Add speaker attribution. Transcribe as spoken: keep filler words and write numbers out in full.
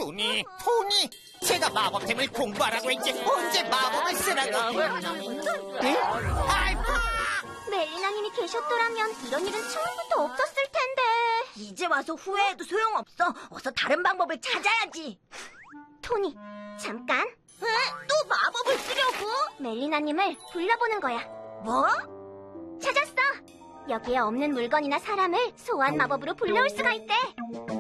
Speaker 1: 주니, 토니, 제가 마법템을 공부하라고 했지 언제 마법을 쓰라고? 네? 아이,
Speaker 2: 멜리나님이 계셨더라면 이런 일은 처음부터 없었을 텐데.
Speaker 3: 이제 와서 후회해도 소용없어. 어서 다른 방법을 찾아야지.
Speaker 2: 토니, 잠깐.
Speaker 3: 에? 또 마법을 쓰려고?
Speaker 2: 멜리나님을 불러보는 거야.
Speaker 3: 뭐?
Speaker 2: 찾았어. 여기에 없는 물건이나 사람을 소환 마법으로 불러올 수가 있대.